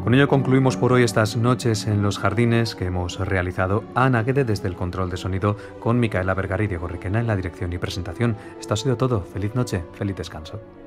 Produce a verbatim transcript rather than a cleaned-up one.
Con ello concluimos por hoy estas noches en los jardines que hemos realizado. Ana Guede desde el control de sonido, con Micaela Vergara y Diego Riquena en la dirección y presentación. Esto ha sido todo. Feliz noche, feliz descanso.